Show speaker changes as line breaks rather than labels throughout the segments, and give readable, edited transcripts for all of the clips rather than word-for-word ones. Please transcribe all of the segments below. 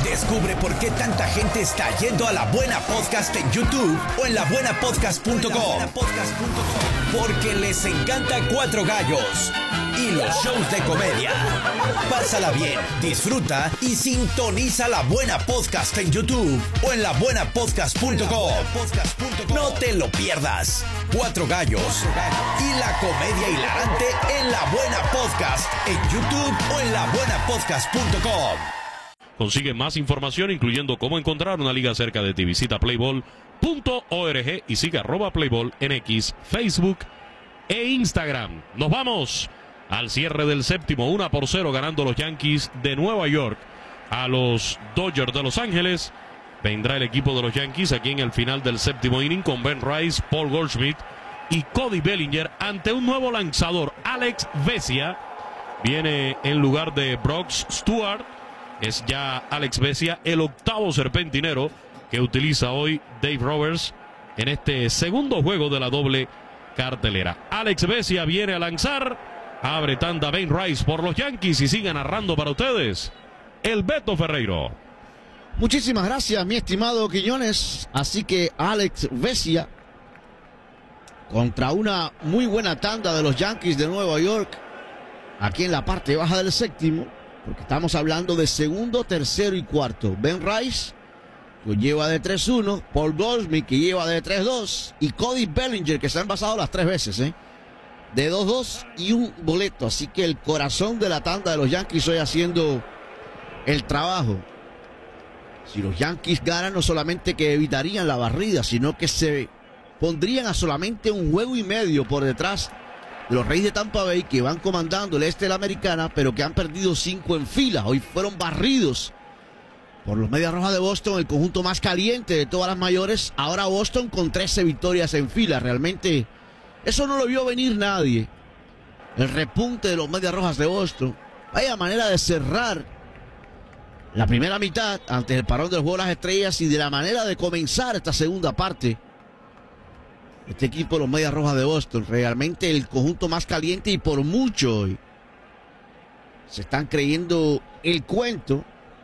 Descubre por qué tanta gente está yendo a La Buena Podcast en YouTube o en labuenapodcast.com. Porque les encanta Cuatro Gallos y los shows de comedia. Pásala bien, disfruta y sintoniza La Buena Podcast en YouTube o en labuenapodcast.com. No te lo pierdas. Cuatro Gallos y la comedia hilarante en La Buena Podcast en YouTube o en labuenapodcast.com.
Consigue más información, incluyendo cómo encontrar una liga cerca de ti. Visita playball.org y sigue @playball en X, Facebook e Instagram. Nos vamos al cierre del séptimo, 1-0 ganando los Yankees de Nueva York a los Dodgers de Los Ángeles. Vendrá el equipo de los Yankees aquí en el final del séptimo inning con Ben Rice, Paul Goldschmidt y Cody Bellinger ante un nuevo lanzador, Alex Vesia. Viene en lugar de Brooks Stewart. Es ya Alex Vesia, el octavo serpentinero que utiliza hoy Dave Roberts en este segundo juego de la doble cartelera. Alex Vesia viene a lanzar, abre tanda Ben Rice por los Yankees y sigue narrando para ustedes el Beto Ferreiro.
Muchísimas gracias, mi estimado Quiñones. Así que Alex Vesia contra una muy buena tanda de los Yankees de Nueva York aquí en la parte baja del séptimo. Porque estamos hablando de segundo, tercero y cuarto. Ben Rice, que lleva de 3-1. Paul Goldschmidt, que lleva de 3-2. Y Cody Bellinger, que se han pasado las 3 veces, de 2-2 y un boleto. Así que el corazón de la tanda de los Yankees hoy haciendo el trabajo. Si los Yankees ganan, no solamente que evitarían la barrida, sino que se pondrían a solamente un juego y medio por detrás de los Reyes de Tampa Bay, que van comandando el este de la Americana, pero que han perdido 5 en fila. Hoy fueron barridos por los Medias Rojas de Boston, el conjunto más caliente de todas las mayores. Ahora Boston con 13 victorias en fila. Realmente eso no lo vio venir nadie. El repunte de los Medias Rojas de Boston. Vaya manera de cerrar la primera mitad antes del parón del juego de las estrellas y de la manera de comenzar esta segunda parte. Este equipo de los Medias Rojas de Boston, realmente el conjunto más caliente y por mucho hoy. Se están creyendo el cuento.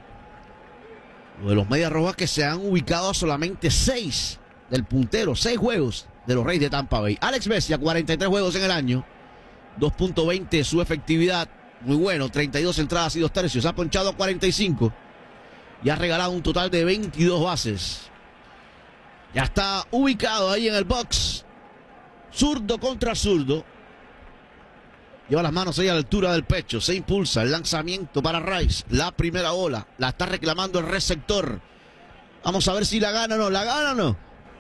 Lo de los Medias Rojas, que se han ubicado a solamente 6 del puntero, 6 juegos de los Reyes de Tampa Bay. Alex Vesia, 43 juegos en el año, 2.20 su efectividad, muy bueno, 32 entradas y 2 tercios. Ha ponchado a 45 y ha regalado un total de 22 bases. Ya está ubicado ahí en el box. Zurdo contra zurdo. Lleva las manos ahí a la altura del pecho. Se impulsa el lanzamiento para Rice. La primera bola. La está reclamando el receptor. Vamos a ver si la gana o no. ¿La gana o no?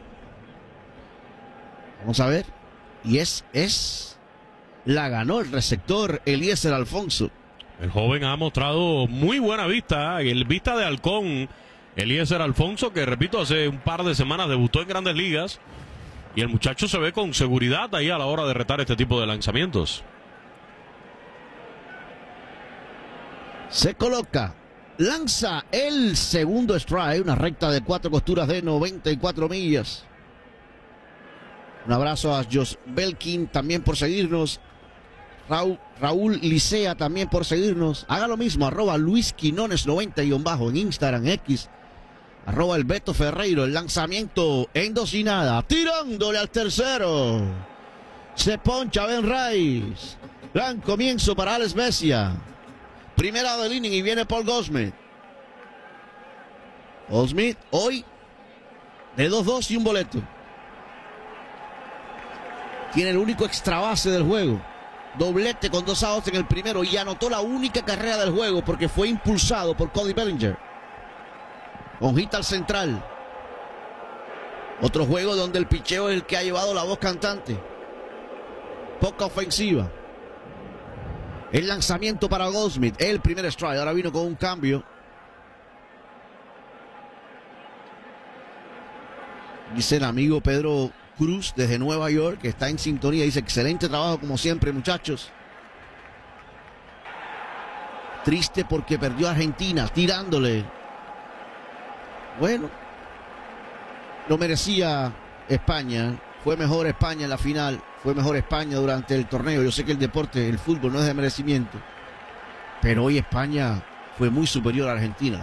Vamos a ver. Y la ganó el receptor Eliezer Alfonso.
El joven ha mostrado muy buena vista. El vista de halcón. Eliezer Alfonso, que repito, hace un par de semanas debutó en Grandes Ligas. Y el muchacho se ve con seguridad ahí a la hora de retar este tipo de lanzamientos.
Se coloca, lanza el segundo strike, una recta de 4 costuras de 94 millas. Un abrazo a Josh Belkin también por seguirnos. Raúl Licea también por seguirnos. Haga lo mismo, @LuisQuinones90_ en Instagram, X. @el Beto Ferreiro. El lanzamiento en 2 y nada. Tirándole al tercero. Se poncha Ben Rice. Gran comienzo para Alex Vesia. Primera del inning y viene Paul Goldschmidt. Goldschmidt hoy de 2-2 y un boleto. Tiene el único extra base del juego. Doblete con 2 outs en el primero y anotó la única carrera del juego porque fue impulsado por Cody Bellinger. Con hit al central. Otro juego donde el picheo es el que ha llevado la voz cantante. Poca ofensiva. El lanzamiento para Goldschmidt. El primer strike. Ahora vino con un cambio. Dice el amigo Pedro Cruz desde Nueva York, que está en sintonía. Dice: excelente trabajo como siempre, muchachos. Triste porque perdió a Argentina tirándole. Bueno, lo merecía España. Fue mejor España en la final. Fue mejor España durante el torneo. Yo sé que el deporte, el fútbol, no es de merecimiento. Pero hoy España fue muy superior a Argentina.